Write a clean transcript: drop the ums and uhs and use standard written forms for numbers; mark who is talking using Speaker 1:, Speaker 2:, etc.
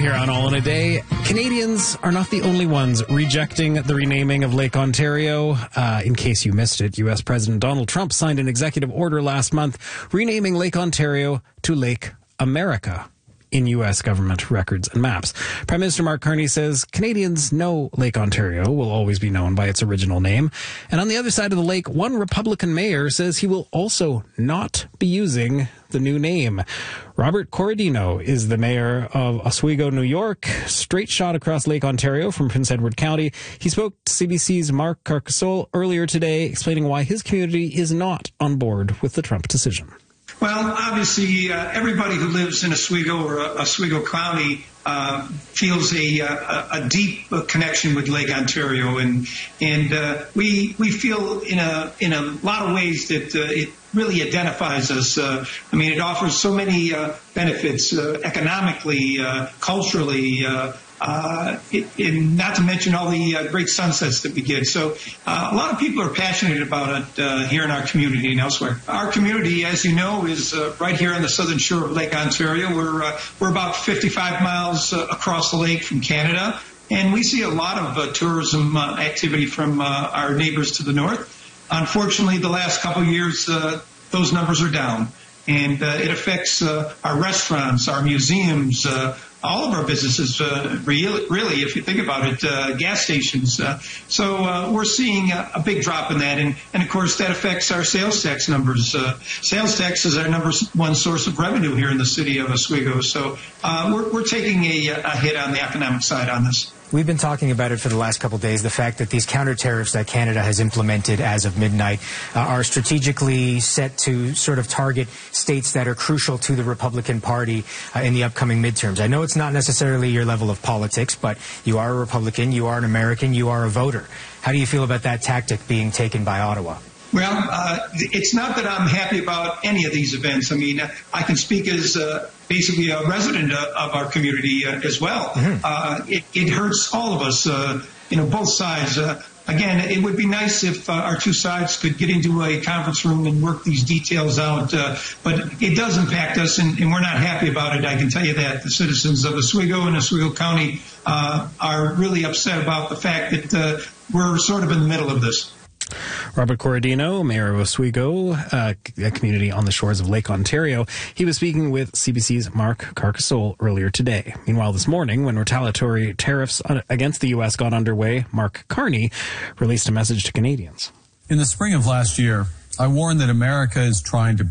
Speaker 1: Here on All in a Day, Canadians are not the only ones rejecting the renaming of Lake Ontario. In case you missed it, U.S. President Donald Trump signed an executive order last month renaming Lake Ontario to Lake America in U.S. government records and maps. Prime Minister Mark Carney says Canadians know Lake Ontario will always be known by its original name. And on the other side of the lake, one Republican mayor says he will also not be using the new name. Robert Corradino is the mayor of Oswego, New York, straight shot across Lake Ontario from Prince Edward County. He spoke to CBC's Mark Carcassol earlier today, explaining why his community is not on board with the Trump decision.
Speaker 2: Well, obviously, everybody who lives in Oswego or Oswego County feels a deep connection with Lake Ontario, and we feel in a lot of ways that it really identifies us. It offers so many benefits economically, culturally. And not to mention all the great sunsets that we get. So a lot of people are passionate about it here in our community and elsewhere. Our community, as you know, is right here on the southern shore of Lake Ontario. We're about 55 miles across the lake from Canada, and we see a lot of tourism activity from our neighbors to the north. Unfortunately, the last couple of years, those numbers are down, and it affects our restaurants, our museums, all of our businesses, really, if you think about it, gas stations. So we're seeing a big drop in that. And of course, that affects our sales tax numbers. Sales tax is our number one source of revenue here in the city of Oswego. So we're taking a hit on the economic side on this.
Speaker 3: We've been talking about it for the last couple of days, the fact that these counter tariffs that Canada has implemented as of midnight are strategically set to sort of target states that are crucial to the Republican Party in the upcoming midterms. I know it's not necessarily your level of politics, but you are a Republican, you are an American, you are a voter. How do you feel about that tactic being taken by Ottawa?
Speaker 2: Well, it's not that I'm happy about any of these events. I can speak as basically a resident of our community as well. Mm-hmm. It hurts all of us, both sides. Again, it would be nice if our two sides could get into a conference room and work these details out, but it does impact us, and we're not happy about it. I can tell you that. The citizens of Oswego and Oswego County are really upset about the fact that we're sort of in the middle of this.
Speaker 1: Robert Corradino, mayor of Oswego, a community on the shores of Lake Ontario. He was speaking with CBC's Mark Carcassol earlier today. Meanwhile, this morning, when retaliatory tariffs against the U.S. got underway, Mark Carney released a message to Canadians.
Speaker 4: In the spring of last year, I warned that America is trying to